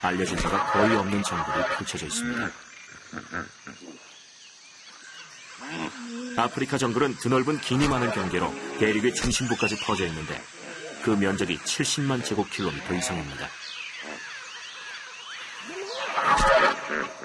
알려진 바가 거의 없는 정글이 펼쳐져 있습니다. 아프리카 정글은 드넓은 기니 많은 경계로 대륙의 중심부까지 퍼져 있는데 그 면적이 70만 제곱킬로미터 이상입니다.